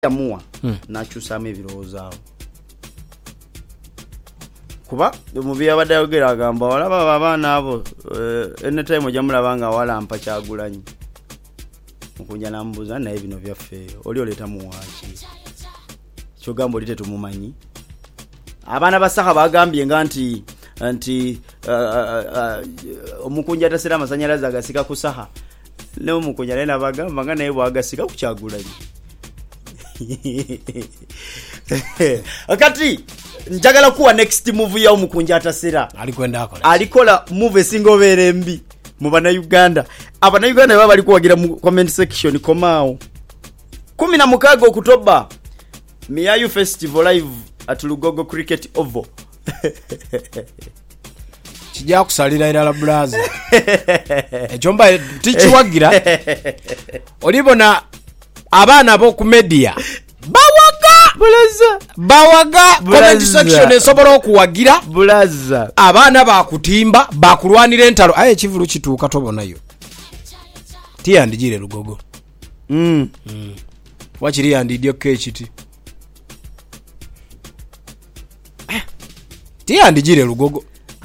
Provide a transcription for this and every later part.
yamuwa nakyusamu ebirowoozo awo kuba omubi abadde ayogera agamba walaba abaana abo anytime ojja mulaba nga walampa Kyagulanyi Mukunja namubuuza naye bino byaffe oli oleeta muwaaki kyogamba oli tetumumanyi abaana basaka bagambye nga nti Omukunja tasera amasanyalaze agasika ku saha ne Omukunja naye nabagamba nga naye bwagasika ku Kyagulanyi akati njagala kuwa next move ya Omukunja atasera alikola move esinga obeera embi mu bannayuganda abannayuganda baba bali kuwagira mu comment section komao 16 Oktoba Miayu Festival live at Lugogo Cricket Oval kijja kusalira irala blaza ejomba tichiwagira olibona abaana bo ku media bawaga comment section esobola okuwagira bulaza abaana bakutimba bakulwanira entalo aye kivulu kituuka tobonayo tiyandijire Lugogo wakiri yandidyo kechiti tiyandijire Lugogo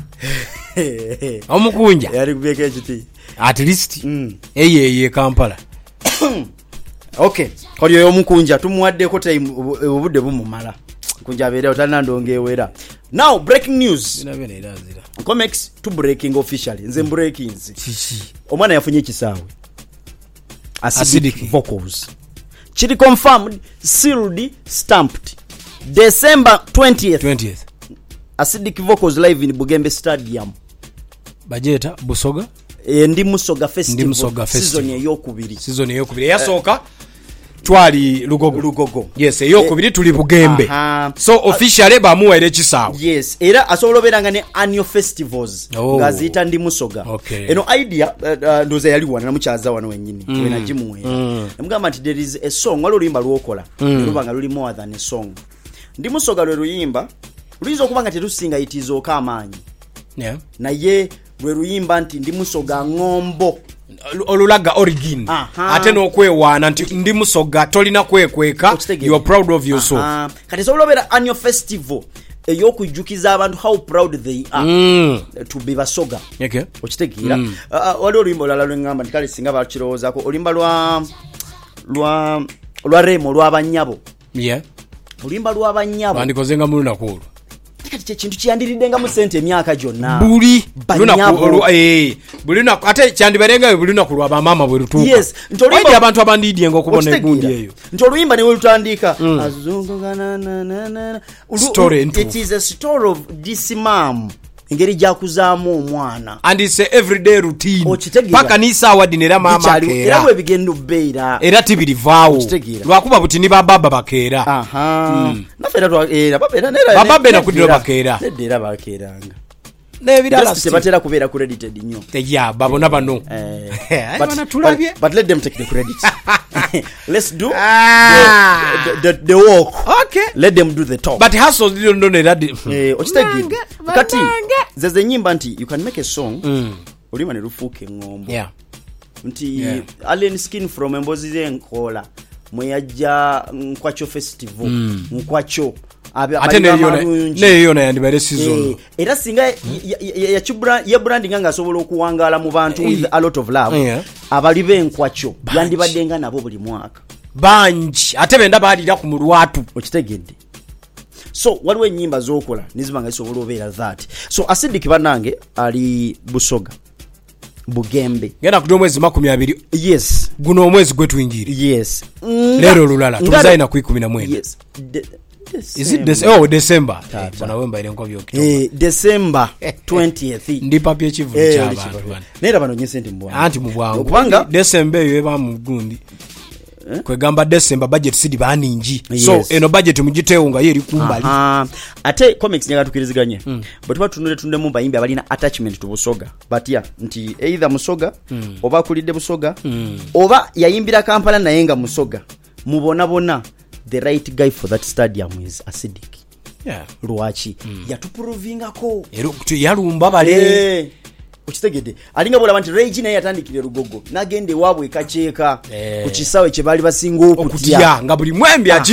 Omukunja yali kubeka ekiti at least eye Kampala okay kali Omukunja tumuwaddeko time obudde bumumala Kunja abeera otanandongewera now breaking news comics to breaking officially nze breakings omwana yafunye ekisaawe acidic vocals chiri confirmed sealed stamped December 20th acidic vocals live in Bugembe Stadium bajeta Busoga ndi Musoga Festival season eyokubiri yasoka twali Lugogo yes eyokubiri tuli Bugembe so officially bamuwere kisaawe yes era asobola oberanga ne annual festivals ngazita ndi Musoga eno idea ndoza yali wana namukyaza wano wenyini wena jimuwera namugamba nti there is a song wali oluyimba lwokola lubanga luli more than a song ndi Musoga lwe luyimba lulizo okubanga terusinga itizoka amaanyi naye lwe luyimba nti ndi Musoga ngombo olulaga origin ate n'okwewaana nti ndi Musoga tolina kwekweka you are proud of your soul kati sobola obeera annual festival ey'okujjukiza abantu how proud they are to be Basoga okitegeera wali oluyimba olulala lwengamba nti kale singa bakirowoozaako oluyimba lwa Remo lw'abanyabo oluyimba lw'abanyabo bandikoze nga mu lunaku olwo kati kintu kyandiridde nga mu sente emyaka gyonna buli lunaku ate kyandibarenga buli lunaku lwa bamama bwe lutuuka yes nti abantu abandidye ng'okubona egundi eyo nti oluyimba ne we lutandika it is a story of this mom engeri jakuzaamu omwana and it's a everyday routine paka nisa awadi nera mama akera era bwe bigenda obbeera era tibirivaawo lwakuba buti ni bababa bakeera nafera era bababa nakudira bakeera nedera bakeeranga nebirala sebatera kubeera credited nnyo ya babona bano but let them take the credit let's do the work let them do the talk but hustle don't know that okitegeera kati zeze nyimba nti you can make a song olima ne lufuuke ngombo nti alien skin from embozi zenkola mweyajja nkwacho festival nkwacho ate neyo yandibere season era singa ya branding nga asobola okuwangala mu bantu with a lot of love abali benkwacho yandibadde nga nabo buli mwaka banji ate benda balira ku mulwatu okitegedde so waliwo ennyimba z'okola nizibanga zisobola obeera that so acidic banange ali Busoga Bugembe genda ku mwezi 20 yes guno omwezi gwetwinjiri yes lero lulala tuzaina ku 11 yes is it December bana wemba ile nkobyo December 20th ndi papye chivu chaba nera bano nyesente mbwana anti mubwangu kubanga December yo eba mugundi kwegamba December budget sidi baninji so eno budget mugiteunga yeri kumbali ate comics nyaga tukiriziganye but batunule mu bayimbi abalina attachment to Busoga but nti either Musoga oba kulide Busoga oba yayimbira Kampala nayenga Musoga mubona the right guy for that stadium is acidic lwachi yatuprovingako yalumba bale ukitegede alinga bola bantu Rage naye yatandikire Lugogo nagende wabwe kacheeka ku kisawe kye bali basinga okutya nga buli mwembe